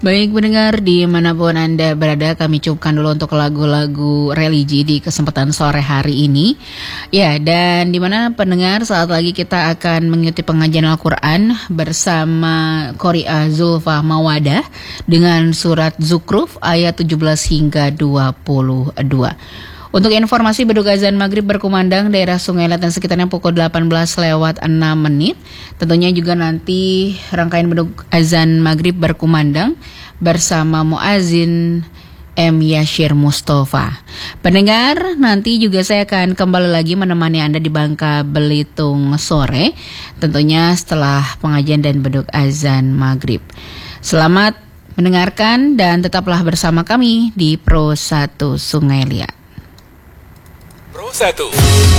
Baik pendengar dimanapun Anda berada, kami cukupkan dulu untuk lagu-lagu religi di kesempatan sore hari ini. Ya, dan dimana pendengar saat lagi kita akan mengikuti pengajian Al-Quran bersama Qori'ah Zulfa Mawadah dengan surat Zukhruf ayat 17 hingga 22. Untuk informasi beduk azan maghrib berkumandang daerah Sungai Liat dan sekitarnya pukul 18:06. Tentunya juga nanti rangkaian beduk azan maghrib berkumandang bersama muazin M. Yashir Mustafa. Pendengar, nanti juga saya akan kembali lagi menemani Anda di Bangka Belitung sore, tentunya setelah pengajian dan beduk azan maghrib. Selamat mendengarkan dan tetaplah bersama kami di Pro 1 Sungai Liat. Pro 1